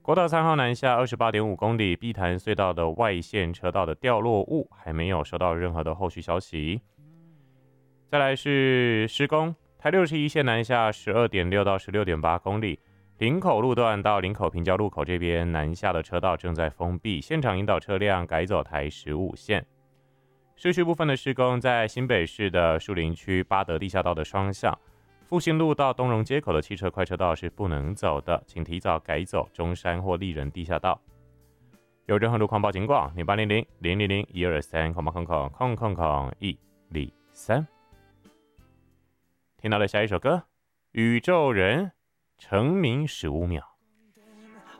国道3号南下28.5公里，碧潭隧道的外线车道的掉落物还没有收到任何的后续消息。再来是施工，台61线南下12.6到16.8公里，林口路段到林口平交路口这边南下的车道正在封闭，现场引导车辆改走台15线。市区部分的施工在新北市的树林区八德地下道的双向。复兴路到东荣街口的汽车快车道是不能走的，请提早改走中山或丽人地下道。有任何路况报警广0800-000-123-123。听到的下一首歌，宇宙人成名15秒。